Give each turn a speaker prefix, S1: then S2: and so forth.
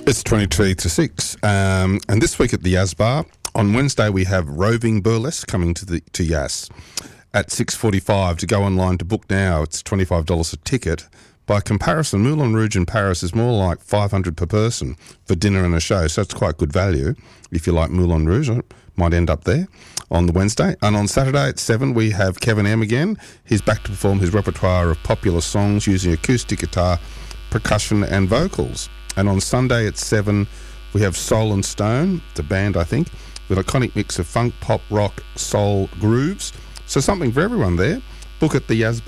S1: It's 23 to 6. And this week at the Yas Bar, on Wednesday we have Roving Burlesque coming to Yas at 6:45. To go online to book now, it's $25 a ticket. By comparison, Moulin Rouge in Paris is more like $500 per person for dinner and a show, so it's quite good value. If you like Moulin Rouge, it might end up there on the Wednesday. And on Saturday at 7, we have Kevin M again. He's back to perform his repertoire of popular songs using acoustic guitar, percussion and vocals. And on Sunday at 7, we have Soul and Stone, the band, I think, with an iconic mix of funk, pop, rock, soul, grooves. So something for everyone there. Book at the Yas Bar.